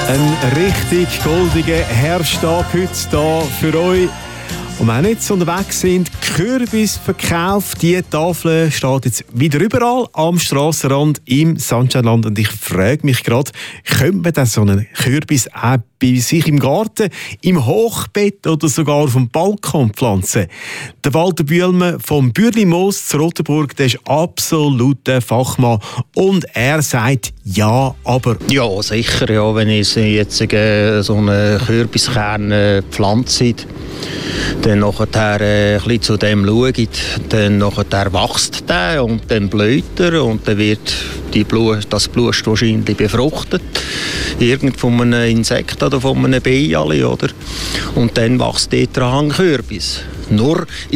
Ein richtig goldiger Herbsttag heute hier für euch. Und wenn wir jetzt unterwegs sind, Kürbisverkauf, die Tafel steht jetzt wieder überall am Strassenrand im Sandsteinland. Und ich frage mich gerade, könnte man denn so einen Kürbis auch bei sich im Garten, im Hochbett oder sogar auf dem Balkon pflanzen? Der Walter Bühlmann vom Bürli-Moos zu Rotenburg, der ist absoluter Fachmann. Und er sagt ja, aber... Ja, sicher. Ja, wenn ich jetzt so einen Kürbiskern pflanze, dann nachher ein bisschen zu dem schaue, dann nachher wächst der und dann blüht er und dann wird das Blut wahrscheinlich befruchtet. Irgend von einem Insekt oder von einem Bienen, oder? Und dann wächst dort ein Kürbis. Nur